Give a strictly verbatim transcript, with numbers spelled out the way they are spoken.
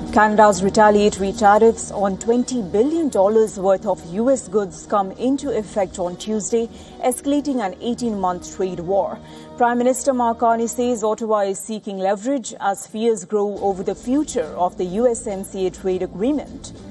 Canada's retaliatory tariffs on twenty billion dollars worth of U S goods come into effect on Tuesday, escalating an eighteen-month trade war. Prime Minister Mark Carney says Ottawa is seeking leverage as fears grow over the future of the U S M C A trade agreement.